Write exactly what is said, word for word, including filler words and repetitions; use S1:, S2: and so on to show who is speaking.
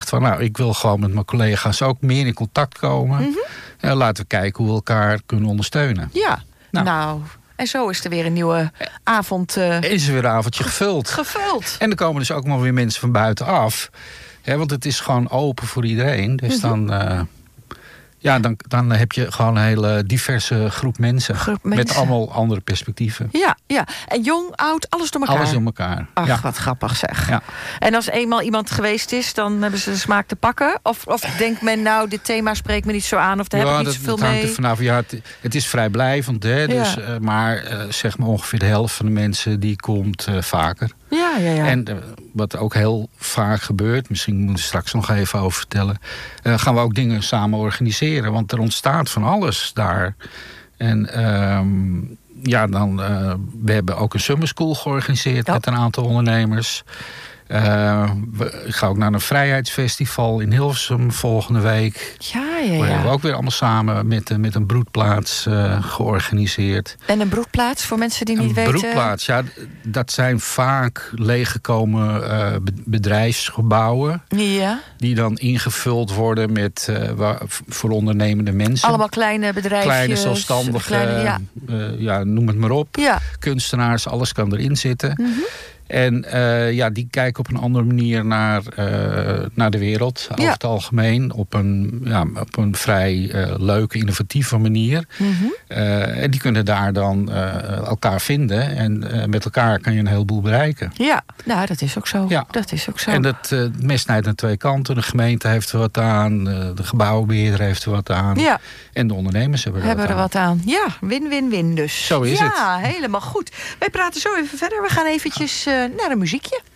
S1: van, nou, ik wil gewoon met mijn collega's ook meer in contact komen.
S2: Mm-hmm.
S1: Uh, laten we kijken hoe we elkaar kunnen ondersteunen.
S2: Ja, nou...
S1: nou
S2: En zo is er weer een nieuwe avond... Uh,
S1: is er weer een avondje gevuld.
S2: Gevuld.
S1: En er komen dus ook nog weer mensen van buitenaf. Hè, want het is gewoon open voor iedereen. Dus mm-hmm. dan... Uh, Ja, dan, dan heb je gewoon een hele diverse groep mensen.
S2: Groep mensen.
S1: Met allemaal andere perspectieven.
S2: Ja, ja. En jong, oud, alles door elkaar.
S1: Alles door elkaar.
S2: Ach,
S1: ja.
S2: wat grappig zeg.
S1: Ja.
S2: En als eenmaal iemand geweest is, dan hebben ze de smaak te pakken? Of, of denkt men, nou, dit thema spreekt me niet zo aan, of daar
S1: ja,
S2: heb ik niet
S1: dat,
S2: zoveel
S1: dat hangt
S2: mee?
S1: er vanaf. Ja, het, het is vrijblijvend, hè, dus,
S2: Ja.
S1: uh, maar uh, zeg maar ongeveer de helft van de mensen die komt uh, vaker.
S2: Ja, ja, ja.
S1: En uh, wat ook heel vaak gebeurt, misschien moeten we straks nog even over vertellen, uh, gaan we ook dingen samen organiseren. Want er ontstaat van alles daar. En um, ja, dan, uh, we hebben ook een summer school georganiseerd ja. met een aantal ondernemers. Uh, we, ik ga ook naar een vrijheidsfestival in Hilversum volgende week.
S2: Ja, ja, ja.
S1: We hebben ook weer allemaal samen met, met een broedplaats uh, georganiseerd.
S2: En een broedplaats voor mensen die niet
S1: een
S2: weten?
S1: Een broedplaats, ja, dat zijn vaak leeggekomen uh, bedrijfsgebouwen.
S2: Ja.
S1: Die dan ingevuld worden met uh, waar, voor ondernemende mensen.
S2: Allemaal kleine bedrijfjes.
S1: Kleine zelfstandigen,
S2: kleine, ja.
S1: Uh, ja, noem het maar op.
S2: Ja.
S1: Kunstenaars, alles kan erin zitten.
S2: Mm-hmm.
S1: En uh, ja, die kijken op een andere manier naar, uh, naar de wereld. Over ja. het algemeen. Op een, ja, op een vrij uh, leuke, innovatieve manier.
S2: Mm-hmm.
S1: Uh, en die kunnen daar dan uh, elkaar vinden. En uh, met elkaar kan je een heleboel bereiken.
S2: Ja, nou dat is ook zo.
S1: Ja.
S2: Dat is ook zo.
S1: En dat uh, mes snijdt aan twee kanten. De gemeente heeft er wat aan. Uh, de gebouwenbeheerder heeft er wat aan.
S2: Ja.
S1: En de ondernemers hebben er,
S2: hebben
S1: wat,
S2: er
S1: aan.
S2: wat aan. Ja, win-win-win dus.
S1: Zo is
S2: ja,
S1: het.
S2: Ja, helemaal goed. Wij praten zo even verder. We gaan eventjes uh, naar een muziekje.